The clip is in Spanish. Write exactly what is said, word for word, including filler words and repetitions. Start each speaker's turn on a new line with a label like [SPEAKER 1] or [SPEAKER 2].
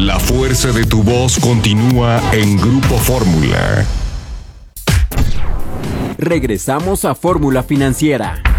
[SPEAKER 1] La fuerza de tu voz continúa en Grupo Fórmula.
[SPEAKER 2] Regresamos a Fórmula Financiera.